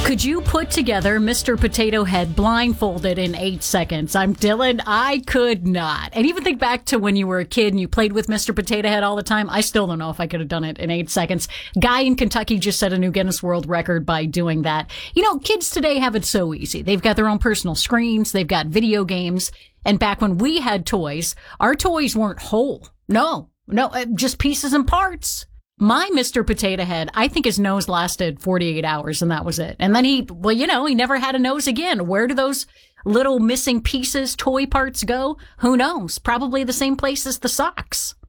Could you put together Mr. Potato Head blindfolded in 8 seconds? I'm Dylan. I could not. And even think back to when you were a kid and you played with Mr. Potato Head all the time. I still don't know if I could have done it in 8 seconds. Guy in Kentucky just set a new Guinness World Record by doing that. You know, kids today have it so easy. They've got their own personal screens. They've got video games. And back when we had toys, our toys weren't whole. No, just pieces and parts. My Mr. Potato Head, I think his nose lasted 48 hours and that was it. And then he never had a nose again. Where do those little missing pieces, toy parts go? Who knows? Probably the same place as the socks.